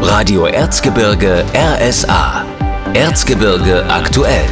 Radio Erzgebirge RSA. Erzgebirge aktuell.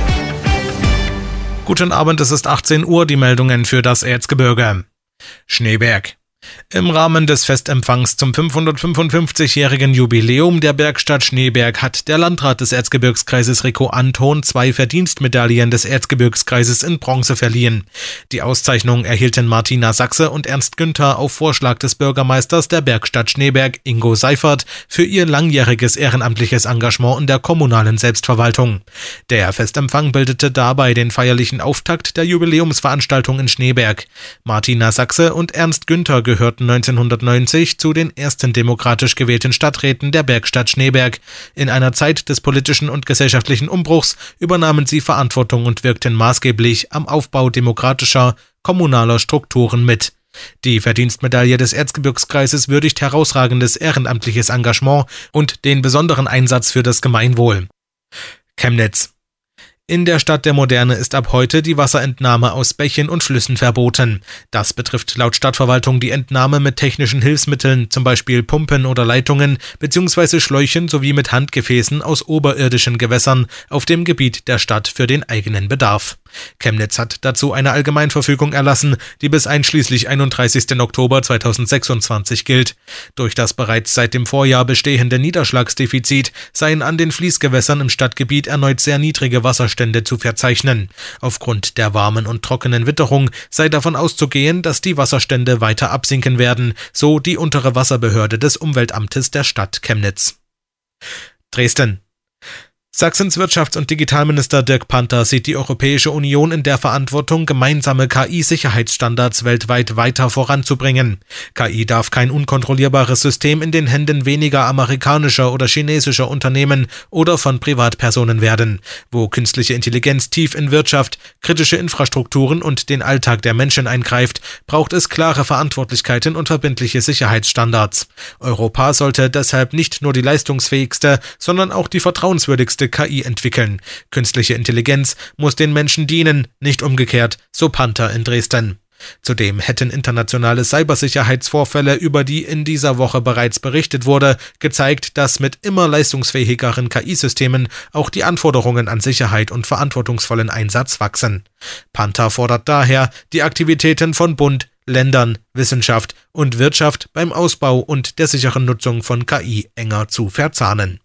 Guten Abend, es ist 18 Uhr, die Meldungen für das Erzgebirge. Schneeberg. Im Rahmen des Festempfangs zum 555-jährigen Jubiläum der Bergstadt Schneeberg hat der Landrat des Erzgebirgskreises Rico Anton 2 Verdienstmedaillen des Erzgebirgskreises in Bronze verliehen. Die Auszeichnung erhielten Martina Sachse und Ernst Günther auf Vorschlag des Bürgermeisters der Bergstadt Schneeberg, Ingo Seifert, für ihr langjähriges ehrenamtliches Engagement in der kommunalen Selbstverwaltung. Der Festempfang bildete dabei den feierlichen Auftakt der Jubiläumsveranstaltung in Schneeberg. Martina Sachse und Ernst Günther gehörten 1990 zu den ersten demokratisch gewählten Stadträten der Bergstadt Schneeberg. In einer Zeit des politischen und gesellschaftlichen Umbruchs übernahmen sie Verantwortung und wirkten maßgeblich am Aufbau demokratischer, kommunaler Strukturen mit. Die Verdienstmedaille des Erzgebirgskreises würdigt herausragendes ehrenamtliches Engagement und den besonderen Einsatz für das Gemeinwohl. Chemnitz. In der Stadt der Moderne ist ab heute die Wasserentnahme aus Bächen und Flüssen verboten. Das betrifft laut Stadtverwaltung die Entnahme mit technischen Hilfsmitteln, zum Beispiel Pumpen oder Leitungen bzw. Schläuchen sowie mit Handgefäßen aus oberirdischen Gewässern auf dem Gebiet der Stadt für den eigenen Bedarf. Chemnitz hat dazu eine Allgemeinverfügung erlassen, die bis einschließlich 31. Oktober 2026 gilt. Durch das bereits seit dem Vorjahr bestehende Niederschlagsdefizit seien an den Fließgewässern im Stadtgebiet erneut sehr niedrige Wasserstände zu verzeichnen. Aufgrund der warmen und trockenen Witterung sei davon auszugehen, dass die Wasserstände weiter absinken werden, so die untere Wasserbehörde des Umweltamtes der Stadt Chemnitz. Dresden. Sachsens Wirtschafts- und Digitalminister Dirk Panther sieht die Europäische Union in der Verantwortung, gemeinsame KI-Sicherheitsstandards weltweit weiter voranzubringen. KI darf kein unkontrollierbares System in den Händen weniger amerikanischer oder chinesischer Unternehmen oder von Privatpersonen werden. Wo künstliche Intelligenz tief in Wirtschaft, kritische Infrastrukturen und den Alltag der Menschen eingreift, braucht es klare Verantwortlichkeiten und verbindliche Sicherheitsstandards. Europa sollte deshalb nicht nur die leistungsfähigste, sondern auch die vertrauenswürdigste KI entwickeln. Künstliche Intelligenz muss den Menschen dienen, nicht umgekehrt, so Panther in Dresden. Zudem hätten internationale Cybersicherheitsvorfälle, über die in dieser Woche bereits berichtet wurde, gezeigt, dass mit immer leistungsfähigeren KI-Systemen auch die Anforderungen an Sicherheit und verantwortungsvollen Einsatz wachsen. Panther fordert daher, die Aktivitäten von Bund, Ländern, Wissenschaft und Wirtschaft beim Ausbau und der sicheren Nutzung von KI enger zu verzahnen.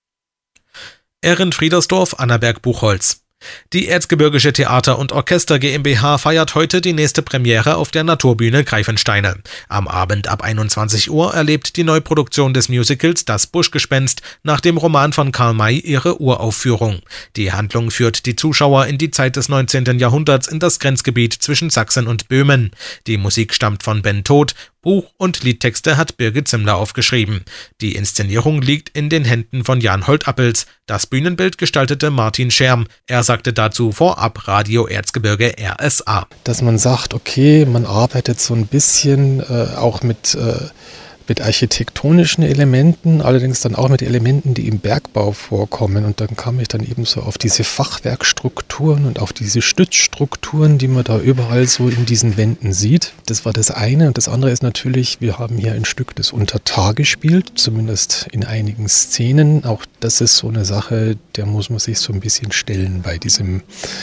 Ehrenfriedersdorf, Annaberg-Buchholz. Die Erzgebirgische Theater- und Orchester GmbH feiert heute die nächste Premiere auf der Naturbühne Greifensteine. Am Abend ab 21 Uhr erlebt die Neuproduktion des Musicals Das Buschgespenst nach dem Roman von Karl May ihre Uraufführung. Die Handlung führt die Zuschauer in die Zeit des 19. Jahrhunderts in das Grenzgebiet zwischen Sachsen und Böhmen. Die Musik stammt von Ben Todt. Buch- und Liedtexte hat Birgit Zimmler aufgeschrieben. Die Inszenierung liegt in den Händen von Jan Holtappels. Das Bühnenbild gestaltete Martin Scherm. Er sagte dazu vorab Radio Erzgebirge RSA. Dass man sagt, okay, man arbeitet so ein bisschen auch mit architektonischen Elementen, allerdings dann auch mit Elementen, die im Bergbau vorkommen. Und dann kam ich dann eben so auf diese Fachwerkstrukturen und auf diese Stützstrukturen, die man da überall so in diesen Wänden sieht. Das war das eine. Und das andere ist natürlich, wir haben hier ein Stück, das unter Tage spielt, zumindest in einigen Szenen. Auch das ist so eine Sache, der muss man sich so ein bisschen stellen bei diesem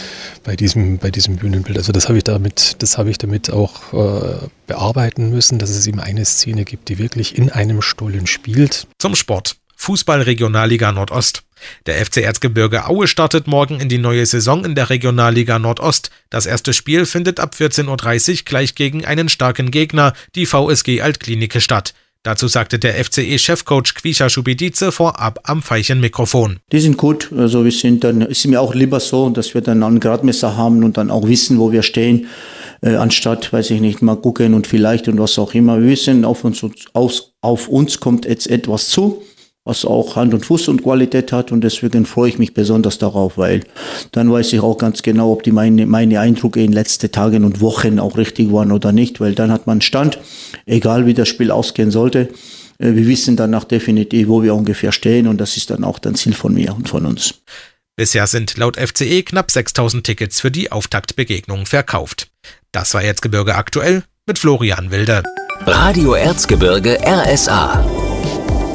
Bühnenbild. Also das habe ich damit auch bearbeiten müssen, dass es eben eine Szene gibt, die wirklich in einem Stollen spielt. Zum Sport. Fußball-Regionalliga Nordost. Der FC Erzgebirge Aue startet morgen in die neue Saison in der Regionalliga Nordost. Das erste Spiel findet ab 14.30 Uhr gleich gegen einen starken Gegner, die VSG Altklinike, statt. Dazu sagte der FCE-Chefcoach Quisha Schubidice vorab am Veilchen-Mikrofon. Die sind gut, also ist mir auch lieber so, dass wir dann einen Gradmesser haben und dann auch wissen, wo wir stehen, anstatt, weiß ich nicht, mal gucken und vielleicht und was auch immer. Wir wissen, auf uns kommt jetzt etwas zu, was auch Hand und Fuß und Qualität hat, und deswegen freue ich mich besonders darauf, weil dann weiß ich auch ganz genau, ob meine Eindrücke in letzten Tagen und Wochen auch richtig waren oder nicht, weil dann hat man einen Stand, egal wie das Spiel ausgehen sollte. Wir wissen danach definitiv, wo wir ungefähr stehen, und das ist dann auch das Ziel von mir und von uns. Bisher sind laut FCE knapp 6.000 Tickets für die Auftaktbegegnung verkauft. Das war Erzgebirge aktuell mit Florian Wilde. Radio Erzgebirge RSA.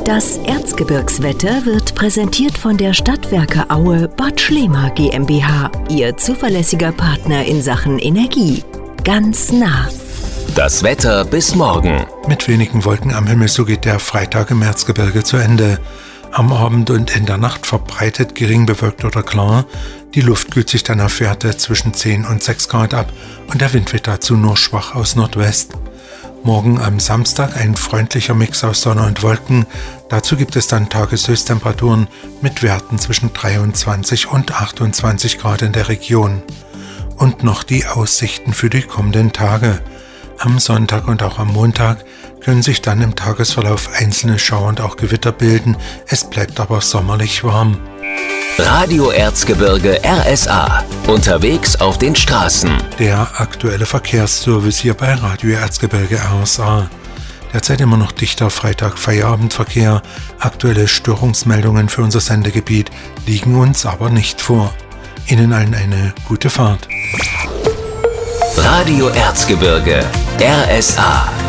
Das Erzgebirgswetter wird präsentiert von der Stadtwerke Aue Bad Schlema GmbH, Ihr zuverlässiger Partner in Sachen Energie. Ganz nah. Das Wetter bis morgen. Mit wenigen Wolken am Himmel, so geht der Freitag im Erzgebirge zu Ende. Am Abend und in der Nacht verbreitet gering bewölkt oder klar. Die Luft kühlt sich dann auf Werte zwischen 10 und 6 Grad ab und der Wind weht dazu nur schwach aus Nordwest. Morgen am Samstag ein freundlicher Mix aus Sonne und Wolken. Dazu gibt es dann Tageshöchsttemperaturen mit Werten zwischen 23 und 28 Grad in der Region. Und noch die Aussichten für die kommenden Tage. Am Sonntag und auch am Montag können sich dann im Tagesverlauf einzelne Schauer und auch Gewitter bilden. Es bleibt aber sommerlich warm. Radio Erzgebirge RSA. Unterwegs auf den Straßen. Der aktuelle Verkehrsservice hier bei Radio Erzgebirge RSA. Derzeit immer noch dichter Freitag-Feierabendverkehr. Aktuelle Störungsmeldungen für unser Sendegebiet liegen uns aber nicht vor. Ihnen allen eine gute Fahrt. Radio Erzgebirge RSA.